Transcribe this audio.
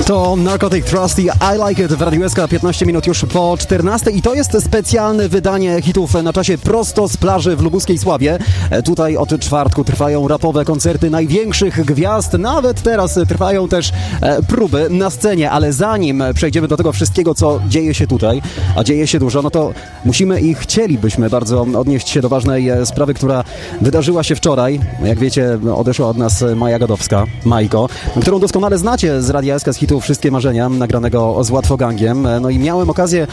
To Narcotic Trust i I Like It w Radiu SK, 15 minut już po 14 i to jest specjalne wydanie hitów na czasie prosto z plaży w lubuskiej Sławie. Tutaj od czwartku trwają rapowe koncerty największych gwiazd, nawet teraz trwają też próby na scenie, ale zanim przejdziemy do tego wszystkiego, co dzieje się tutaj, a dzieje się dużo, no to musimy i chcielibyśmy bardzo odnieść się do ważnej sprawy, która wydarzyła się wczoraj. Jak wiecie, odeszła od nas Maja Gadowska, Majko, którą doskonale znacie z Radia SK, z hitu Wszystkie Marzenia, nagranego z Łatwogangiem. No i miałem okazję